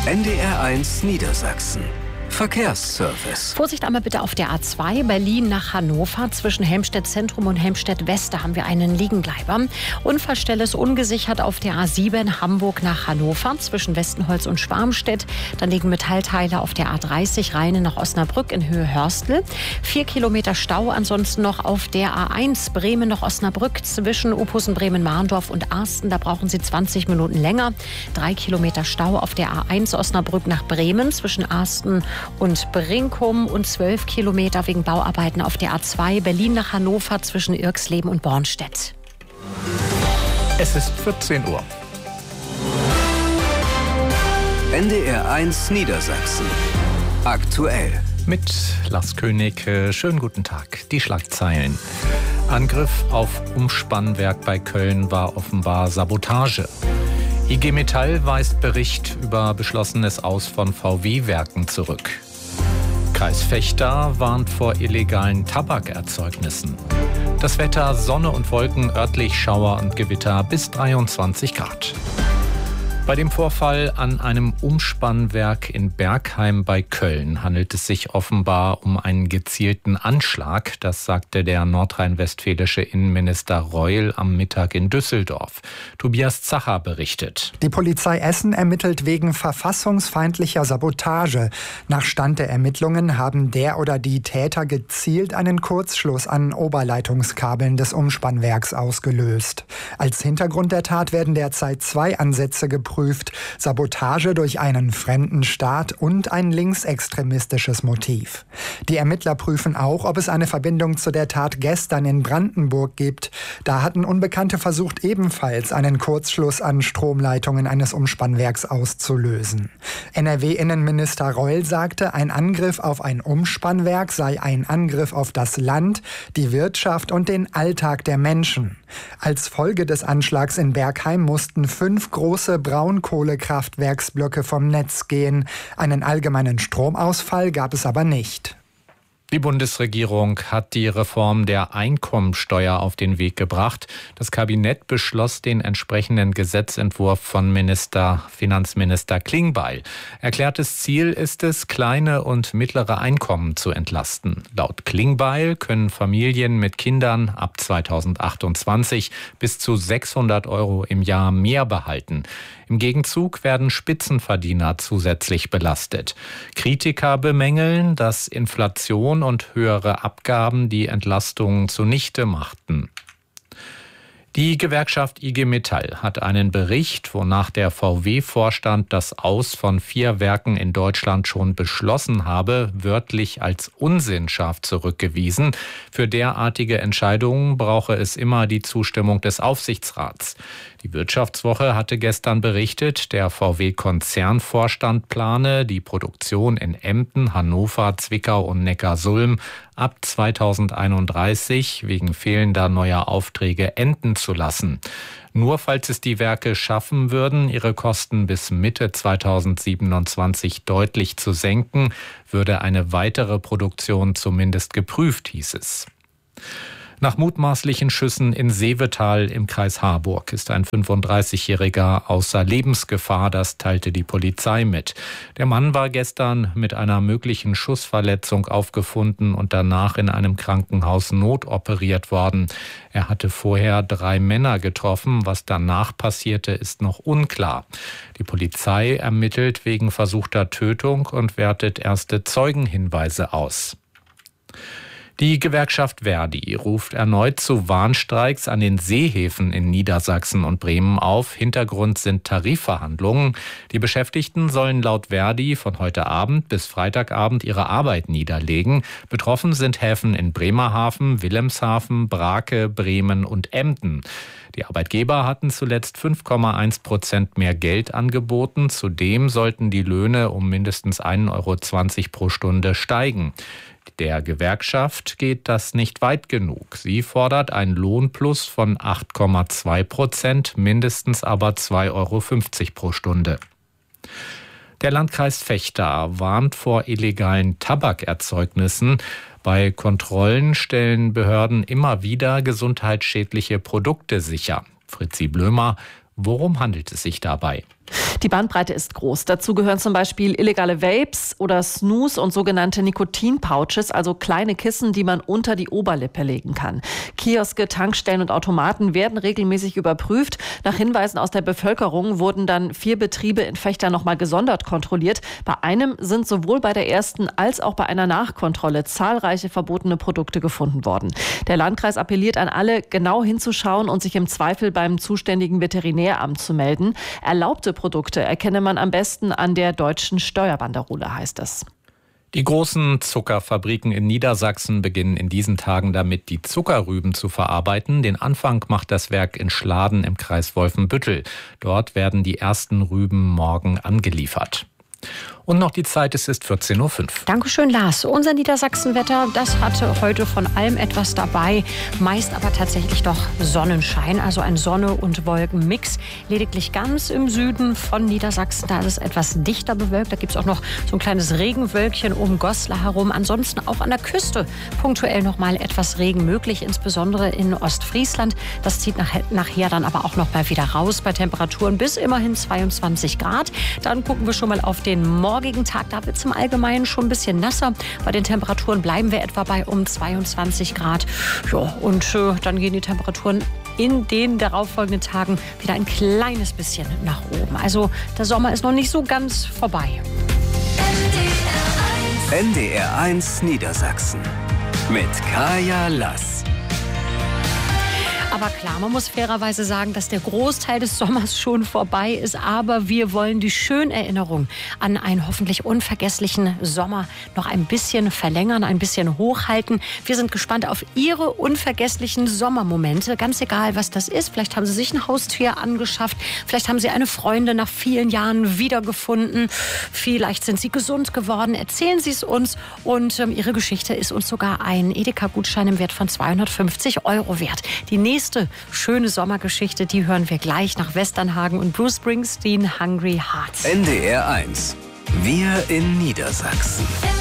NDR1 Niedersachsen. Verkehrsservice. Vorsicht einmal bitte auf der A2 Berlin nach Hannover. Zwischen Helmstedt Zentrum und Helmstedt West, da haben wir einen Liegenbleiber. Unfallstelle ist ungesichert auf der A7 Hamburg nach Hannover. Zwischen Westenholz und Schwarmstedt. Dann liegen Metallteile auf der A30 Rheine nach Osnabrück in Höhe Hörstel. 4 Kilometer Stau ansonsten noch auf der A1 Bremen nach Osnabrück. Zwischen Ophusen, Bremen-Mahndorf und Arsten. Da brauchen Sie 20 Minuten länger. 3 Kilometer Stau auf der A1 Osnabrück nach Bremen. Zwischen Arsten und Brinkum und 12 Kilometer wegen Bauarbeiten auf der A2 Berlin nach Hannover zwischen Irxleben und Bornstedt. Es ist 14 Uhr. NDR1 Niedersachsen. Aktuell. Mit Lars König. Schönen guten Tag. Die Schlagzeilen. Angriff auf Umspannwerk bei Köln war offenbar Sabotage. IG Metall weist Bericht über beschlossenes Aus von VW-Werken zurück. Kreis Vechta warnt vor illegalen Tabakerzeugnissen. Das Wetter: Sonne und Wolken, örtlich Schauer und Gewitter bis 23 Grad. Bei dem Vorfall an einem Umspannwerk in Bergheim bei Köln handelt es sich offenbar um einen gezielten Anschlag. Das sagte der nordrhein-westfälische Innenminister Reul am Mittag in Düsseldorf. Tobias Zacher berichtet. Die Polizei Essen ermittelt wegen verfassungsfeindlicher Sabotage. Nach Stand der Ermittlungen haben der oder die Täter gezielt einen Kurzschluss an Oberleitungskabeln des Umspannwerks ausgelöst. Als Hintergrund der Tat werden derzeit 2 Ansätze geprüft. Sabotage durch einen fremden Staat und ein linksextremistisches Motiv. Die Ermittler prüfen auch, ob es eine Verbindung zu der Tat gestern in Brandenburg gibt. Da hatten Unbekannte versucht, ebenfalls einen Kurzschluss an Stromleitungen eines Umspannwerks auszulösen. NRW-Innenminister Reul sagte, ein Angriff auf ein Umspannwerk sei ein Angriff auf das Land, die Wirtschaft und den Alltag der Menschen. Als Folge des Anschlags in Bergheim mussten 5 große Braunkohlekraftwerksblöcke vom Netz gehen. Einen allgemeinen Stromausfall gab es aber nicht. Die Bundesregierung hat die Reform der Einkommensteuer auf den Weg gebracht. Das Kabinett beschloss den entsprechenden Gesetzentwurf von Finanzminister Klingbeil. Erklärtes Ziel ist es, kleine und mittlere Einkommen zu entlasten. Laut Klingbeil können Familien mit Kindern ab 2028 bis zu 600 € im Jahr mehr behalten. Im Gegenzug werden Spitzenverdiener zusätzlich belastet. Kritiker bemängeln, dass Inflation und höhere Abgaben die Entlastungen zunichte machten. Die Gewerkschaft IG Metall hat einen Bericht, wonach der VW-Vorstand das Aus von 4 Werken in Deutschland schon beschlossen habe, wörtlich als Unsinn scharf zurückgewiesen. Für derartige Entscheidungen brauche es immer die Zustimmung des Aufsichtsrats. Die Wirtschaftswoche hatte gestern berichtet, der VW-Konzernvorstand plane, die Produktion in Emden, Hannover, Zwickau und Neckarsulm ab 2031 wegen fehlender neuer Aufträge enden zu lassen. Nur falls es die Werke schaffen würden, ihre Kosten bis Mitte 2027 deutlich zu senken, würde eine weitere Produktion zumindest geprüft, hieß es. Nach mutmaßlichen Schüssen in Seevetal im Kreis Harburg ist ein 35-Jähriger außer Lebensgefahr, das teilte die Polizei mit. Der Mann war gestern mit einer möglichen Schussverletzung aufgefunden und danach in einem Krankenhaus notoperiert worden. Er hatte vorher 3 Männer getroffen. Was danach passierte, ist noch unklar. Die Polizei ermittelt wegen versuchter Tötung und wertet erste Zeugenhinweise aus. Die Gewerkschaft Verdi ruft erneut zu Warnstreiks an den Seehäfen in Niedersachsen und Bremen auf. Hintergrund sind Tarifverhandlungen. Die Beschäftigten sollen laut Verdi von heute Abend bis Freitagabend ihre Arbeit niederlegen. Betroffen sind Häfen in Bremerhaven, Wilhelmshaven, Brake, Bremen und Emden. Die Arbeitgeber hatten zuletzt 5,1% mehr Geld angeboten. Zudem sollten die Löhne um mindestens 1,20 € pro Stunde steigen. Der Gewerkschaft geht das nicht weit genug. Sie fordert ein Lohnplus von 8,2%, mindestens aber 2,50 € pro Stunde. Der Landkreis Vechta warnt vor illegalen Tabakerzeugnissen. Bei Kontrollen stellen Behörden immer wieder gesundheitsschädliche Produkte sicher. Fritzi Blömer, worum handelt es sich dabei? Die Bandbreite ist groß. Dazu gehören zum Beispiel illegale Vapes oder Snus und sogenannte Nikotin-Pouches, also kleine Kissen, die man unter die Oberlippe legen kann. Kioske, Tankstellen und Automaten werden regelmäßig überprüft. Nach Hinweisen aus der Bevölkerung wurden dann 4 Betriebe in Vechta nochmal gesondert kontrolliert. Bei einem sind sowohl bei der ersten als auch bei einer Nachkontrolle zahlreiche verbotene Produkte gefunden worden. Der Landkreis appelliert an alle, genau hinzuschauen und sich im Zweifel beim zuständigen Veterinäramt zu melden. Erlaubte Produkte erkenne man am besten an der deutschen Steuerbanderole, heißt es. Die großen Zuckerfabriken in Niedersachsen beginnen in diesen Tagen damit, die Zuckerrüben zu verarbeiten. Den Anfang macht das Werk in Schladen im Kreis Wolfenbüttel. Dort werden die ersten Rüben morgen angeliefert. Und noch die Zeit, es ist 14.05 Uhr. Dankeschön, Lars. Unser Niedersachsenwetter, das hatte heute von allem etwas dabei, meist aber tatsächlich doch Sonnenschein, also ein Sonne- und Wolkenmix. Lediglich ganz im Süden von Niedersachsen, da ist es etwas dichter bewölkt. Da gibt es auch noch so ein kleines Regenwölkchen um Goslar herum. Ansonsten auch an der Küste punktuell noch mal etwas Regen möglich, insbesondere in Ostfriesland. Das zieht nachher dann aber auch noch mal wieder raus bei Temperaturen bis immerhin 22 Grad. Dann gucken wir schon mal auf den morgigen Tag. Da wird es im Allgemeinen schon ein bisschen nasser. Bei den Temperaturen bleiben wir etwa bei um 22 Grad. Ja, und dann gehen die Temperaturen in den darauffolgenden Tagen wieder ein kleines bisschen nach oben. Also der Sommer ist noch nicht so ganz vorbei. NDR1 Niedersachsen mit Kaya Lass. Aber klar, man muss fairerweise sagen, dass der Großteil des Sommers schon vorbei ist. Aber wir wollen die schönen Erinnerungen an einen hoffentlich unvergesslichen Sommer noch ein bisschen verlängern, ein bisschen hochhalten. Wir sind gespannt auf Ihre unvergesslichen Sommermomente. Ganz egal, was das ist. Vielleicht haben Sie sich ein Haustier angeschafft. Vielleicht haben Sie eine Freundin nach vielen Jahren wiedergefunden. Vielleicht sind Sie gesund geworden. Erzählen Sie es uns. Und Ihre Geschichte ist uns sogar ein Edeka-Gutschein im Wert von 250 € wert. Die nächste schöne Sommergeschichte, die hören wir gleich nach Westernhagen und Bruce Springsteen, Hungry Hearts. NDR1. Wir in Niedersachsen.